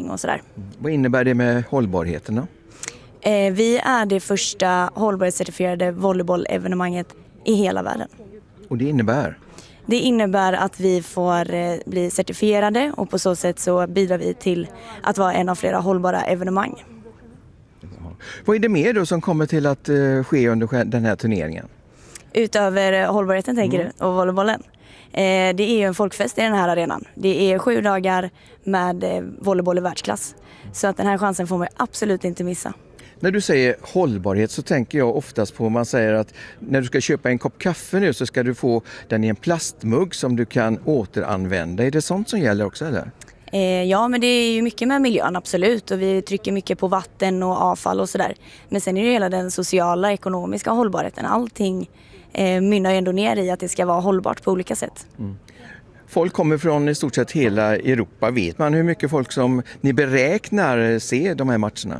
terräng och sådär. Vad innebär det med hållbarheten då? Vi är det första hållbarhetscertifierade volleyboll-evenemanget i hela världen. Och det innebär? Det innebär att vi får bli certifierade och på så sätt så bidrar vi till att vara en av flera hållbara evenemang. Vad är det mer då som kommer till att ske under den här turneringen? Utöver hållbarheten tänker du och volleybollen. Det är ju en folkfest i den här arenan. Det är 7 dagar med volleyboll i världsklass. Så att den här chansen får man absolut inte missa. När du säger hållbarhet så tänker jag oftast på, man säger att när du ska köpa en kopp kaffe nu så ska du få den i en plastmugg som du kan återanvända. Är det sånt som gäller också eller? Ja, men det är ju mycket med miljön, absolut. Och vi trycker mycket på vatten och avfall och sådär. Men sen är det hela den sociala, ekonomiska hållbarheten. Allting mynnar ju ändå ner i att det ska vara hållbart på olika sätt. Folk kommer från i stort sett hela Europa. Vet man hur mycket folk som ni beräknar se de här matcherna?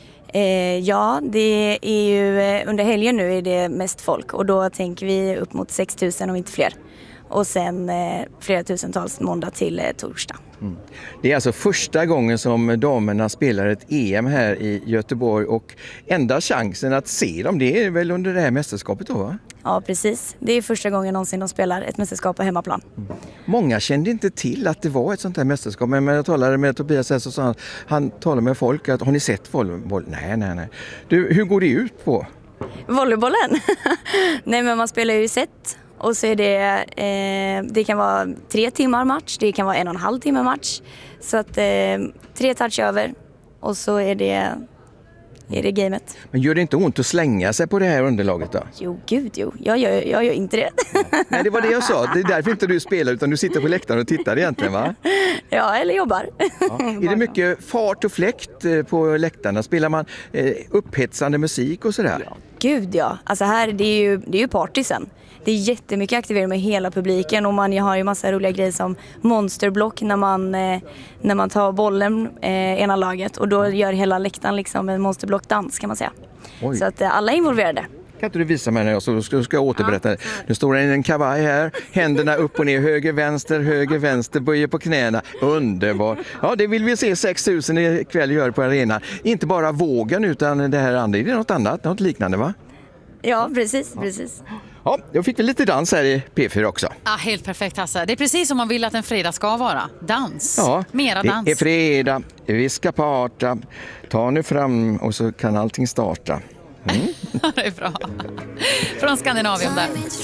Ja, det är ju under helgen nu är det mest folk och då tänker vi upp mot 6 000 om inte fler. Och sen flera tusentals måndag till torsdag. Det är alltså första gången som damerna spelar ett EM här i Göteborg och enda chansen att se dem det är väl under det här mästerskapet då va? Ja precis, det är första gången någonsin de spelar ett mästerskap på hemmaplan. Många kände inte till att det var ett sånt här mästerskap men jag talade med Tobias här så sa han talade med folk att har ni sett volleyboll? Nej. Du, hur går det ut på? Volleybollen? Nej men man spelar ju set. Och så är det kan vara 3 timmar match, det kan vara 1,5 timme match. Så att 3 touch över och så är det gamet. Men gör det inte ont att slänga sig på det här underlaget då? Jo, gud jo. Jag gör inte det. Nej, det var det jag sa. Det är därför inte du spelar utan du sitter på läktaren och tittar egentligen va? Ja, eller jobbar. Ja. Är det mycket fart och fläkt på läktarna? Spelar man upphetsande musik och sådär? Ja, gud ja. Alltså här, det är ju party sen. Det är jättemycket aktivering med hela publiken och man har ju massa roliga grejer som monsterblock när man tar bollen ena laget och då gör hela läktaren liksom en monsterblockdans kan man säga. Oj. Så att alla är involverade. Kan inte du visa mig när jag ska jag återberätta? Nu står det en kavaj här, händerna upp och ner, höger, vänster, böjer på knäna. Underbar. Ja, det vill vi se 6 000 ikväll gör på arenan. Inte bara vågen utan det här andra, det är något annat, något liknande va? Ja, precis. Ja, jag fick väl lite dans här i P4 också. Ja, helt perfekt Hasse. Det är precis som man vill att en fredag ska vara. Dans. Ja, mera dans. Det är fredag, vi ska parta. Ta nu fram och så kan allting starta. Det är bra. Från Skandinavien där.